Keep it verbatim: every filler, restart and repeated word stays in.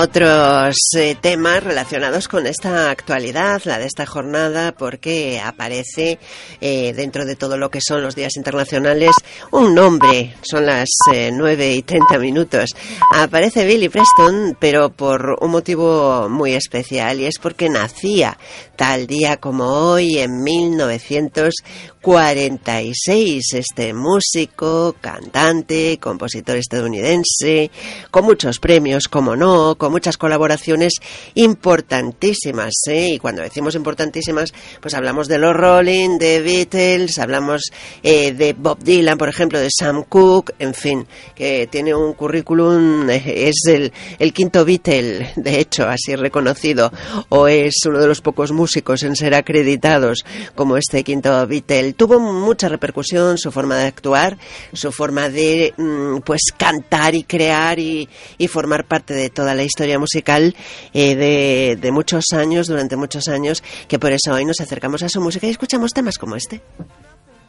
Otros eh, temas relacionados con esta actualidad, la de esta jornada, porque aparece eh, dentro de todo lo que son los días internacionales un nombre. Son las eh, nueve y treinta minutos. Aparece Billy Preston, pero por un motivo muy especial, y es porque nacía tal día como hoy en mil novecientos cuarenta y seis. Este músico, cantante, compositor estadounidense, con muchos premios, como no, con muchas colaboraciones importantísimas, ¿eh? Y cuando decimos importantísimas, pues hablamos de los Rolling, de Beatles, hablamos eh, de Bob Dylan, por ejemplo, de Sam Cooke, en fin, que tiene un currículum, eh, es el, el quinto Beatle, de hecho, así reconocido, o es uno de los pocos músicos en ser acreditados como este quinto Beatle. Tuvo mucha repercusión su forma de actuar, su forma de mm, pues cantar y crear y, y formar parte de toda la historia musical eh, de, de muchos años, durante muchos años, que por eso hoy nos acercamos a su música y escuchamos temas como este.